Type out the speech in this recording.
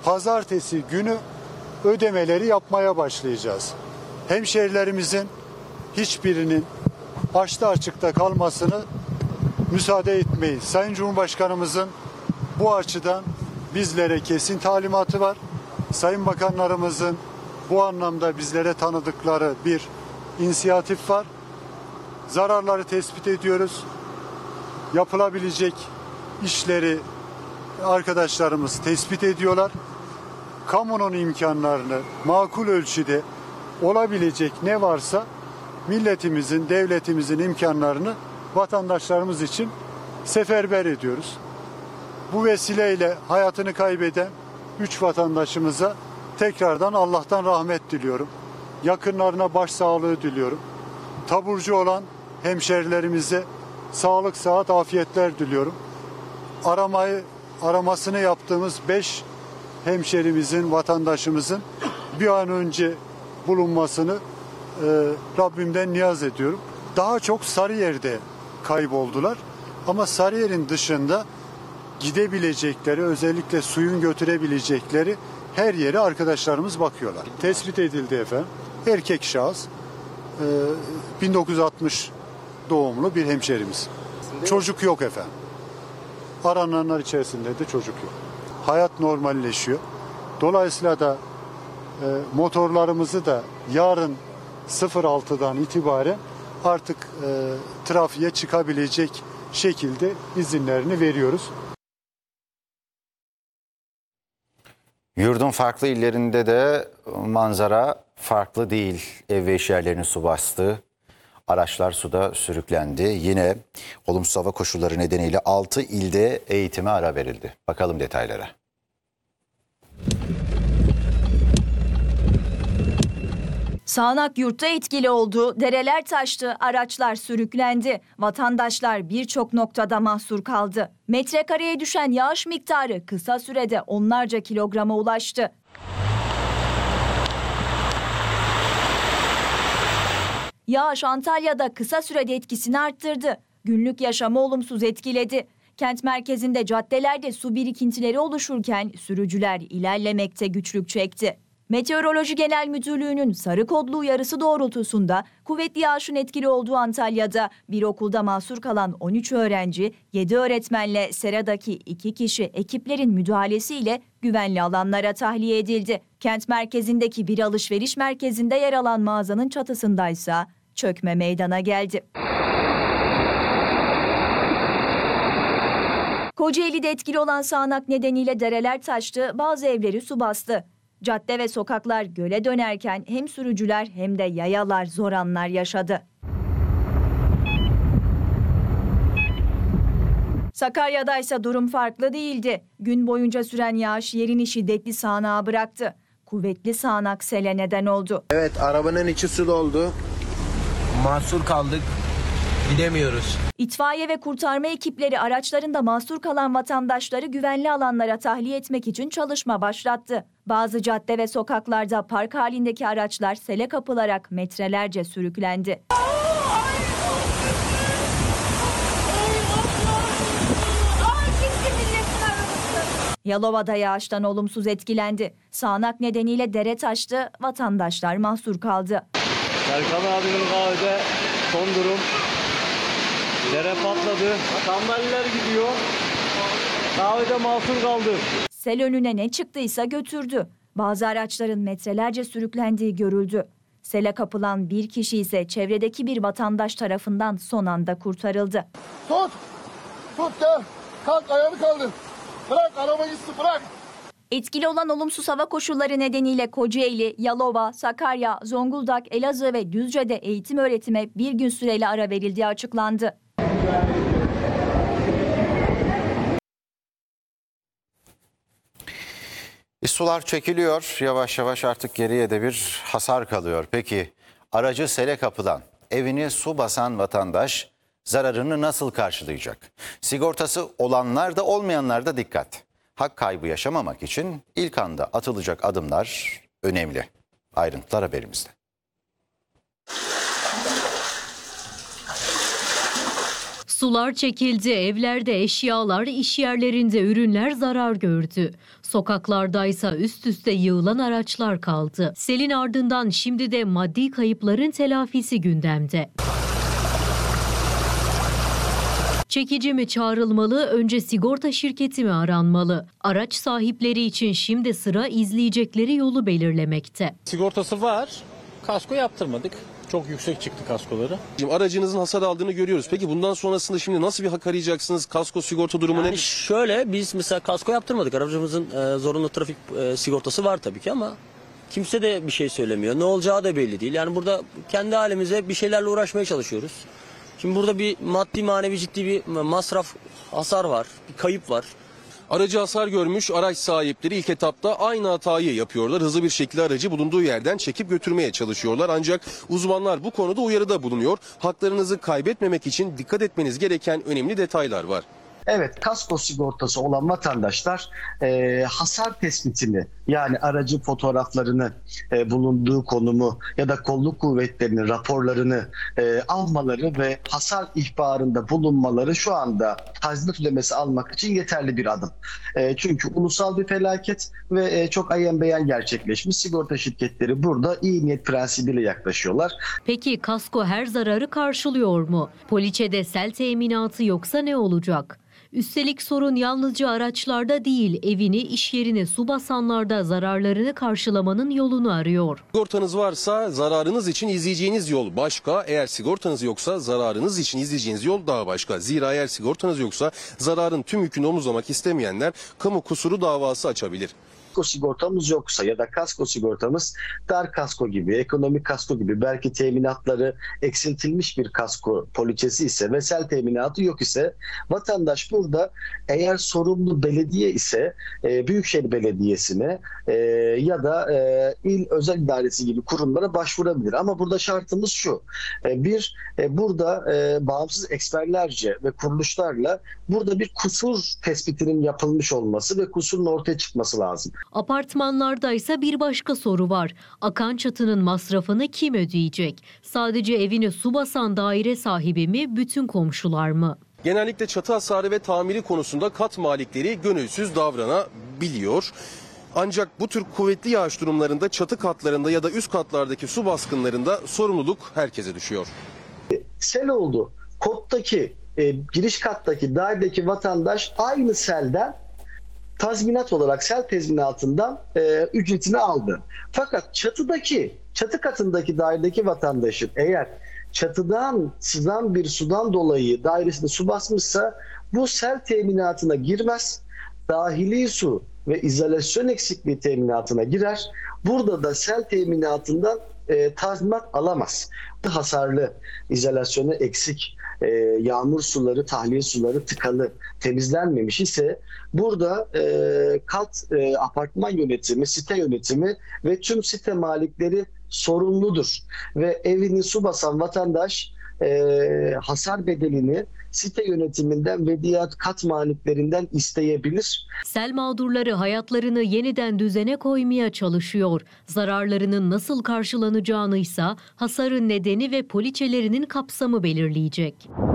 pazartesi günü ödemeleri yapmaya başlayacağız. Hemşehrilerimizin hiçbirinin açta açıkta kalmasını müsaade etmeyiz. Sayın Cumhurbaşkanımızın bu açıdan bizlere kesin talimatı var. Sayın Bakanlarımızın bu anlamda bizlere tanıdıkları bir inisiyatif var. Zararları tespit ediyoruz. Yapılabilecek işleri arkadaşlarımız tespit ediyorlar. Kamunun imkanlarını makul ölçüde olabilecek ne varsa milletimizin, devletimizin imkanlarını vatandaşlarımız için seferber ediyoruz. Bu vesileyle hayatını kaybeden 3 vatandaşımıza tekrardan Allah'tan rahmet diliyorum. Yakınlarına başsağlığı diliyorum. Taburcu olan hemşerilerimize sağlık, sıhhat, afiyetler diliyorum. Aramasını yaptığımız 5 hemşerimizin, vatandaşımızın bir an önce bulunmasını Rabbimden niyaz ediyorum. Daha çok Sarıyer'de kayboldular ama Sarıyer'in dışında gidebilecekleri, özellikle suyun götürebilecekleri her yere arkadaşlarımız bakıyorlar. Tespit edildi efendim. Erkek şahıs, 1960 doğumlu bir hemşerimiz. Çocuk yok efendim. Arananlar içerisinde de çocuk yok. Hayat normalleşiyor. Dolayısıyla da motorlarımızı da yarın 06'dan itibaren artık trafiğe çıkabilecek şekilde izinlerini veriyoruz. Yurdun farklı illerinde de manzara farklı değil. Ev ve iş yerlerini su bastı. Araçlar suda sürüklendi. Yine olumsuz hava koşulları nedeniyle 6 ilde eğitime ara verildi. Bakalım detaylara. Sağanak yurtta etkili oldu, dereler taştı, araçlar sürüklendi. Vatandaşlar birçok noktada mahsur kaldı. Metrekareye düşen yağış miktarı kısa sürede onlarca kilograma ulaştı. Yağış Antalya'da kısa sürede etkisini arttırdı. Günlük yaşamı olumsuz etkiledi. Kent merkezinde caddelerde su birikintileri oluşurken sürücüler ilerlemekte güçlük çekti. Meteoroloji Genel Müdürlüğü'nün sarı kodlu uyarısı doğrultusunda kuvvetli yağışın etkili olduğu Antalya'da bir okulda mahsur kalan 13 öğrenci, 7 öğretmenle seradaki 2 kişi ekiplerin müdahalesiyle güvenli alanlara tahliye edildi. Kent merkezindeki bir alışveriş merkezinde yer alan mağazanın çatısındaysa çökme meydana geldi. Kocaeli'de etkili olan sağanak nedeniyle dereler taştı, bazı evleri su bastı. Cadde ve sokaklar göle dönerken hem sürücüler hem de yayalar zor anlar yaşadı. Sakarya'da ise durum farklı değildi. Gün boyunca süren yağış yerini şiddetli sağanağa bıraktı. Kuvvetli sağanak sele neden oldu. Evet, arabanın içi su doldu. Mahsur kaldık. Gidemiyoruz. İtfaiye ve kurtarma ekipleri araçlarında mahsur kalan vatandaşları güvenli alanlara tahliye etmek için çalışma başlattı. Bazı cadde ve sokaklarda park halindeki araçlar sele kapılarak metrelerce sürüklendi. Yalova'da yağıştan olumsuz etkilendi. Sağanak nedeniyle dere taştı, vatandaşlar mahsur kaldı. Serkan abinin kahvede son durum. Dere patladı. Sandalyeler gidiyor. Kahvede mahsur kaldı. Sel önüne ne çıktıysa götürdü. Bazı araçların metrelerce sürüklendiği görüldü. Sele kapılan bir kişi ise çevredeki bir vatandaş tarafından son anda kurtarıldı. Tut gel. Kalk, ayağını kaldır. Bırak, araba gitsin, bırak. Etkili olan olumsuz hava koşulları nedeniyle Kocaeli, Yalova, Sakarya, Zonguldak, Elazığ ve Düzce'de eğitim öğretime bir gün süreyle ara verildiği açıklandı. Sular çekiliyor. Yavaş yavaş artık geriye de bir hasar kalıyor. Peki aracı sele kapılan, evini su basan vatandaş zararını nasıl karşılayacak? Sigortası olanlar da olmayanlar da dikkat. Hak kaybı yaşamamak için ilk anda atılacak adımlar önemli. Ayrıntılar haberimizde. Sular çekildi, evlerde eşyalar, iş yerlerinde ürünler zarar gördü. Sokaklardaysa üst üste yığılan araçlar kaldı. Selin ardından şimdi de maddi kayıpların telafisi gündemde. Çekici mi çağrılmalı, önce sigorta şirketi mi aranmalı? Araç sahipleri için şimdi sıra izleyecekleri yolu belirlemekte. Sigortası var, kasko yaptırmadık. Çok yüksek çıktı kaskoları. Şimdi aracınızın hasar aldığını görüyoruz. Peki bundan sonrasında şimdi nasıl bir hak arayacaksınız? Kasko sigorta durumu Yani nedir? şöyle, biz mesela kasko yaptırmadık. Aracımızın zorunlu trafik sigortası var tabii ki ama kimse de bir şey söylemiyor. Ne olacağı da belli değil. Yani burada kendi halimize bir şeylerle uğraşmaya çalışıyoruz. Şimdi burada bir maddi manevi ciddi bir masraf, hasar var, bir kayıp var. Aracı hasar görmüş araç sahipleri ilk etapta aynı hatayı yapıyorlar. Hızlı bir şekilde aracı bulunduğu yerden çekip götürmeye çalışıyorlar. Ancak uzmanlar bu konuda uyarıda bulunuyor. Haklarınızı kaybetmemek için dikkat etmeniz gereken önemli detaylar var. Evet, kasko sigortası olan vatandaşlar hasar tespitini, yani aracın fotoğraflarını, bulunduğu konumu ya da kolluk kuvvetlerinin raporlarını almaları ve hasar ihbarında bulunmaları şu anda tazminat ödemesi almak için yeterli bir adım. Çünkü ulusal bir felaket ve çok ayan beyan gerçekleşmiş. Sigorta şirketleri burada iyi niyet prensibiyle yaklaşıyorlar. Peki kasko her zararı karşılıyor mu? Poliçede sel teminatı yoksa ne olacak? Üstelik sorun yalnızca araçlarda değil, evini, iş yerini su basanlarda zararlarını karşılamanın yolunu arıyor. Sigortanız varsa zararınız için izleyeceğiniz yol başka. Eğer sigortanız yoksa zararınız için izleyeceğiniz yol daha başka. Zira eğer sigortanız yoksa zararın tüm yükünü omuzlamak istemeyenler kamu kusuru davası açabilir. Kasko sigortamız yoksa ya da kasko sigortamız dar kasko gibi, ekonomik kasko gibi, belki teminatları eksiltilmiş bir kasko poliçesi ise ve sel teminatı yok ise vatandaş burada eğer sorumlu belediye ise Büyükşehir Belediyesi'ne ya da il özel idaresi gibi kurumlara başvurabilir. Ama burada şartımız şu: burada bağımsız eksperlerce ve kuruluşlarla burada bir kusur tespitinin yapılmış olması ve kusurun ortaya çıkması lazım. Apartmanlarda ise bir başka soru var. Akan çatının masrafını kim ödeyecek? Sadece evini su basan daire sahibi mi, bütün komşular mı? Genellikle çatı hasarı ve tamiri konusunda kat malikleri gönülsüz davranabiliyor. Ancak bu tür kuvvetli yağış durumlarında çatı katlarında ya da üst katlardaki su baskınlarında sorumluluk herkese düşüyor. Sel oldu. Kottaki, giriş kattaki, dairedeki vatandaş aynı selden tazminat olarak sel tazminatından ücretini aldı. Fakat çatı katındaki dairedeki vatandaşın eğer çatıdan sızan bir sudan dolayı dairesinde su basmışsa bu sel teminatına girmez. Dahili su ve izolasyon eksikliği teminatına girer. Burada da sel teminatından tazminat alamaz. Hasarlı, izolasyonu eksik, yağmur suları, tahliye suları tıkalı, temizlenmemiş ise burada apartman yönetimi, site yönetimi ve tüm site malikleri sorumludur. Ve evini su basan vatandaş hasar bedelini site yönetiminden ve diğer kat maliklerinden isteyebilir. Sel mağdurları hayatlarını yeniden düzene koymaya çalışıyor. Zararlarının nasıl karşılanacağını ise hasarın nedeni ve poliçelerinin kapsamı belirleyecek.